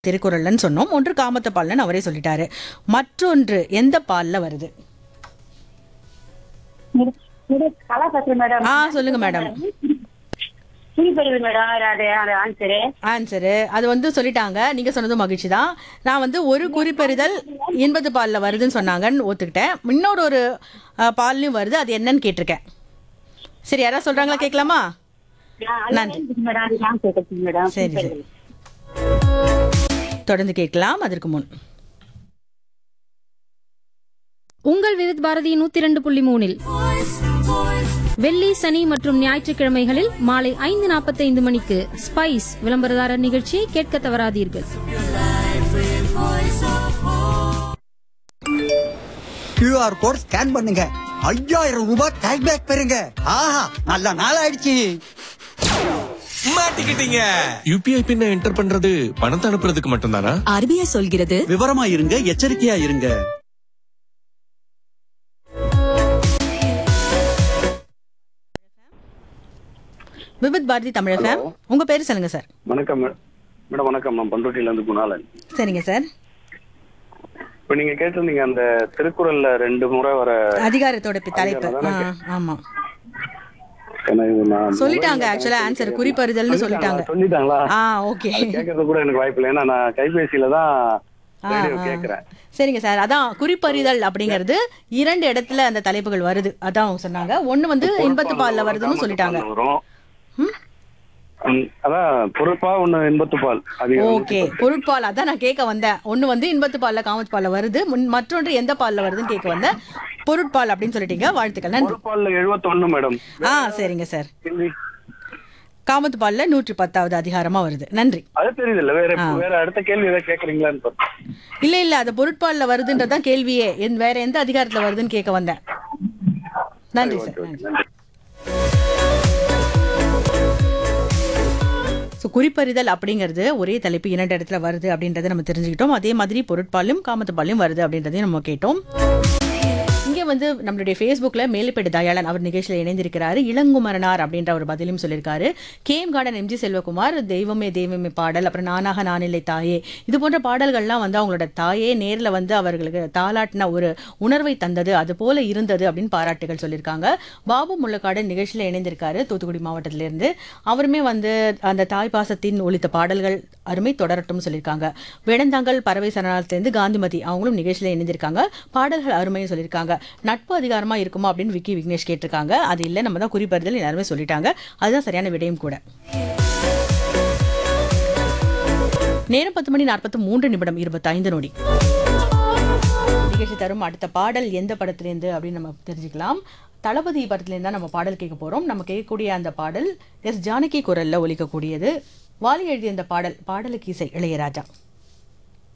திருக்குறள்னு சொன்னோம். ஒன்று காமத்து பால்னு அவரே சொல்லிட்டாரு. மற்றொன்று எந்த பால்ல வருது? கலா பேசுறேன் மேடம். சொல்லுங்க மேடம். புரியுது மேடம். அது ஆன்சரு. ஆன்சரு அது வந்து சொல்லிட்டாங்க. நீங்க சொன்னதும் மகிழ்ச்சி தான். நான் வந்து ஒரு குறிப்பறிதல் இன்பத்து பால்ல வருதுன்னு சொன்னாங்கன்னு ஒத்துக்கிட்டேன். இன்னொரு ஒரு பால்லையும் வருது. அது என்னன்னு கேட்டிருக்கேன். சரி, யாராவது சொல்றாங்களா கேட்கலாமா? நன்றி. மேடம் சரி சரி, தொடர்ந்து கேட்கலாம். அதற்கு முன் உங்கள் விருத் பாரதி 102.3 வெள்ளி, சனி மற்றும் ஞாயிற்றுக்கிழமைகளில் மாலை 5:45 மணிக்கு ஸ்பைஸ் விளம்பரதாரர் நிகழ்ச்சியை கேட்க தவறாதீர்கள். QR கோட் ஸ்கேன் பண்ணுங்க. 5000 ரூபாய் கேஷ்பேக் பெறுங்க. ஆஹா, நல்ல நாள் ஆயிடுச்சு. மாட்டிக்கிட்டீங்க. யூபிஐ பின்ன என்டர் பண்றது பணத்தை அனுப்புறதுக்கு மட்டும்தானா? RBI சொல்கிறது. விவரமா இருங்க, எச்சரிக்கையா இருங்க. விபத் பாரதி தமிழ் FM. உங்க பேரு சொல்லுங்க சார். வணக்கம் மேடம். வணக்கம். நான் பண்ருட்டில இருந்து குணாலன். சரிங்க சார். இப்ப நீங்க கேட்டிருந்தீங்க அந்த திருக்குறள்ல 2 முறை வர அதிகாரத்தோட தலைப்பு. ஆமா, சொல்லிட்டாங்க. ஆக்சுவலா ஆன்சர் குறிப்பறிதல்னு சொல்லிட்டாங்க. சொல்லிட்டாங்களா? ஓகே. கேக்குறது கூட எனக்கு வாய்ப்பு இல்லை. ஏன்னா நான் கைபேசியில தான் ரேடியோ கேக்குறேன். சரிங்க சார். அதான் குறிப்பறிதல் அப்படிங்கிறது 2 இடத்துல அந்த தலைப்புகள் வருது. அதான் சொன்னாங்க. ஒண்ணு வந்து இன்பத்து பால்ல வருதுன்னு சொல்லிட்டாங்க. அதான் பொருட்பா, ஒண்ணு இன்பத்து பால். ஓகே, பொருட்பால். அதான் நான் கேட்க வந்தேன். ஒண்ணு வந்து இன்பத்து பால்ல காமத்து பால்ல வருது, மற்றொன்று எந்த பால்ல வருதுன்னு கேட்க வந்தேன். பொருட்பால் அப்படின்னு சொல்லிட்டீங்க. வாழ்த்துக்கள். நன்றி. பொருட்பால்ல 71 மேடம். சரிங்க சார். காமத்து பால்ல 110வது அதிகாரமா வருது. நன்றி. அது தெரியுது இல்ல. வேற அடுத்த கேள்வி ஏதாவது கேக்குறீங்களான்னு. இல்ல அது பொருட்பால்ல வருதுன்றதான் கேள்வியே. வேற எந்த அதிகாரத்துல வருதுன்னு கேட்க வந்தேன். நன்றி சார். நன்றி. குறிப்பறிதல் அப்படிங்கிறது ஒரே தலைப்பு 2 இடத்துல வருது அப்படின்றத நம்ம தெரிஞ்சுக்கிட்டோம். அதே மாதிரி பொருட்பாலும் காமத்து பாலும் வருது அப்படின்றதையும் நம்ம கேட்டோம். இங்கே வந்து நம்மளுடைய ஃபேஸ்புக்கில் மேலுப்பேடு தயாளன் அவர் நிகழ்ச்சியில் இணைந்திருக்கிறாரு. இளங்குமரனார் அப்படின்ற ஒரு பதிலும் சொல்லியிருக்காரு. கேம் கார்டன் MG செல்வகுமார் தெய்வமே தெய்வமே பாடல், அப்புறம் நானாக நானில்லை தாயே, இது போன்ற பாடல்கள்லாம் வந்து அவங்களோட தாயே நேரில் வந்து அவர்களுக்கு தாலாட்டின ஒரு உணர்வை தந்தது, அது போல இருந்தது அப்படின்னு பாராட்டுகள் சொல்லியிருக்காங்க. பாபு முள்ளக்காடு நிகழ்ச்சியில் இணைந்திருக்காரு தூத்துக்குடி மாவட்டத்திலிருந்து. அவருமே வந்து அந்த தாய் பாசத்தின் ஒலித்த பாடல்கள் அருமை தொடரட்டும் சொல்லியிருக்காங்க. வேடந்தாங்கல் பறவை சரணாலயத்திலிருந்து காந்திமதி அவங்களும் நிகழ்ச்சியில் இணைந்திருக்காங்க. பாடல்கள் அருமையும் சொல்லியிருக்காங்க. நட்பு அதிகாரமா இருக்குமா அப்படின்னு விக்கி விக்னேஷ் கேட்டிருக்காங்க. அது இல்லை, நம்ம தான் குறிப்பறிதல் எல்லாருமே சொல்லிட்டாங்க. அதுதான் சரியான விடையும் கூட. நேரம் 10:43 25 நொடி. நிகழ்ச்சி தரும் அடுத்த பாடல் எந்த படத்திலேருந்து அப்படின்னு நம்ம தெரிஞ்சுக்கலாம். தளபதி படத்திலேருந்து தான் நம்ம பாடல் கேட்க போறோம். நம்ம கேட்கக்கூடிய அந்த பாடல் எஸ் ஜானகி குரல்ல ஒலிக்கக்கூடியது. வாலி எழுதிய அந்த பாடலுக்கு இசை இளையராஜா.